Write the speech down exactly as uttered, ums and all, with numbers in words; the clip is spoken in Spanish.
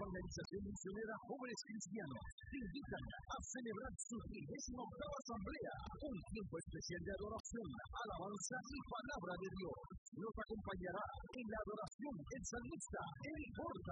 Organización Misionera Jóvenes Cristianos te invitan a celebrar su trigésima octava asamblea, un tiempo especial de adoración, alabanza y palabra de Dios. Nos acompañará en la adoración el salmista Eric Borja.